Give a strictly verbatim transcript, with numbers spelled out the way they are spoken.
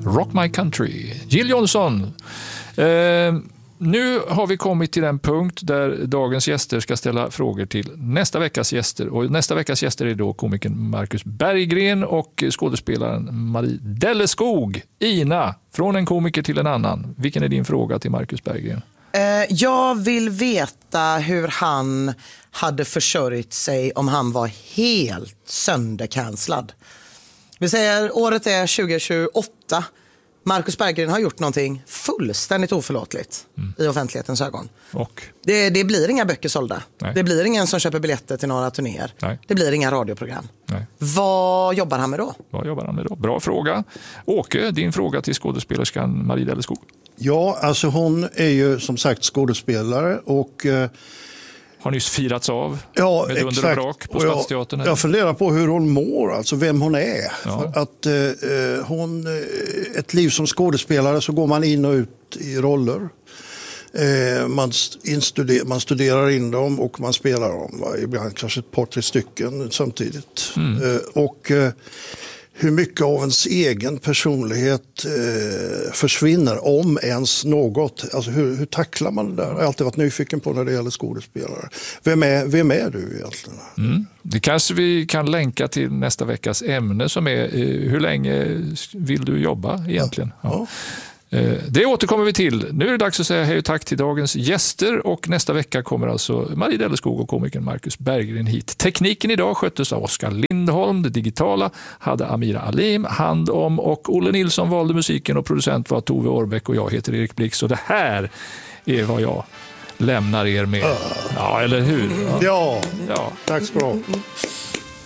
Rock My Country. Jill Johnson. Eh, nu har vi kommit till den punkt där dagens gäster ska ställa frågor till nästa veckas gäster. Och nästa veckas gäster är då komikern Marcus Berggren och skådespelaren Marie Delleskog. Ina, från en komiker till en annan. Vilken är din fråga till Marcus Berggren? Jag vill veta hur han hade försörjt sig om han var helt sönderkanslad. Vi säger året är tjugo tjugoåtta. Marcus Berggren har gjort någonting fullständigt oförlåtligt mm. i offentlighetens ögon. Och? Det, det blir inga böcker sålda. Nej. Det blir ingen som köper biljetter till några turnéer. Nej. Det blir inga radioprogram. Nej. Vad jobbar han med då? Vad jobbar han med då? Bra fråga. Åke, din fråga till skådespelerskan Marie Delleskog. Ja, alltså hon är ju som sagt skådespelare och... Eh, har nyss firats av ja, med under och brak på Stadsteatern. Jag, jag funderar på hur hon mår, alltså vem hon är. Ja. För att eh, hon, ett liv som skådespelare så går man in och ut i roller. Eh, man, instuder, man studerar in dem och man spelar dem. Va? Ibland kanske ett par, tre stycken samtidigt. Mm. Eh, och... Eh, hur mycket av ens egen personlighet eh, försvinner, om ens något. Alltså hur, hur tacklar man det där? Jag har alltid varit nyfiken på när det gäller skådespelare. Vem är, vem är du egentligen? Mm. Det kanske vi kan länka till nästa veckas ämne som är eh, hur länge vill du jobba egentligen? Ja. Ja. Eh, det återkommer vi till. Nu är det dags att säga hej och tack till dagens gäster och nästa vecka kommer alltså Marie Delleskog och komikern Marcus Berggren hit. Tekniken idag sköttes av Oskar Lindholm, det digitala hade Amira Alim hand om och Olle Nilsson valde musiken och producent var Tove Årbäck och jag heter Erik Blix och det här är vad jag lämnar er med. Ja, eller hur? Ja, ja. tack så bra.